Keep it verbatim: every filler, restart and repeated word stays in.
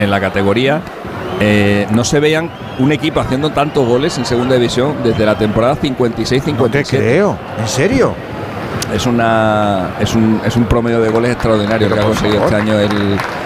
en la categoría. Eh, no se veían un equipo haciendo tantos goles en segunda división desde la temporada cincuenta y seis cincuenta y siete. No te creo, ¿en serio? Es una es un, es un promedio de goles extraordinario que ha conseguido este año el,